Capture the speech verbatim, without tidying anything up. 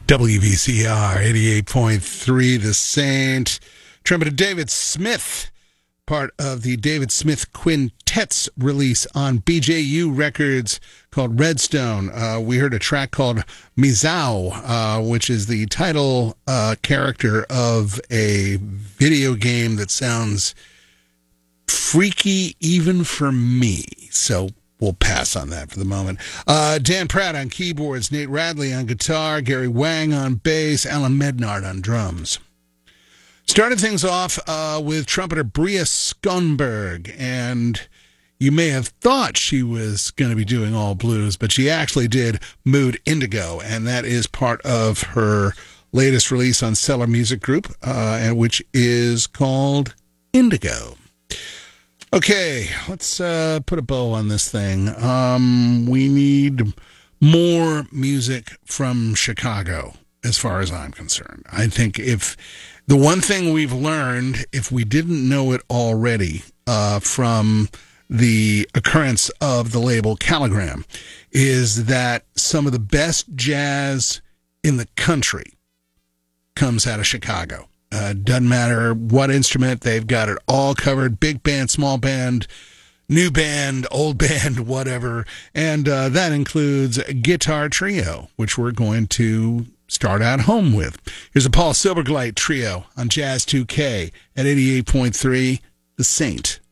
W B C R eighty-eight point three, The Saint. Trumpeter David Smith, part of the David Smith Quintet's release on B J U Records called Redstone. Uh, we heard a track called Mizao, uh, which is the title uh, character of a video game that sounds freaky even for me. So we'll pass on that for the moment. Uh, Dan Pratt on keyboards, Nate Radley on guitar, Gary Wang on bass, Alan Mednard on drums. Started things off uh, with trumpeter Bria Skonberg, and you may have thought she was going to be doing all blues, but she actually did Mood Indigo, and that is part of her latest release on Cellar Music Group, uh, and which is called Indigo. Okay, let's uh, put a bow on this thing. Um, we need more music from Chicago, as far as I'm concerned. I think if the one thing we've learned, if we didn't know it already, uh, from the occurrence of the label Caligram, is that some of the best jazz in the country comes out of Chicago. Uh, doesn't matter what instrument, they've got it all covered. Big band, small band, new band, old band, whatever. And uh, that includes Guitar Trio, which we're going to start out home with. Here's a Paul Silverglide Trio on Jazz two K at eighty-eight point three, The Saint.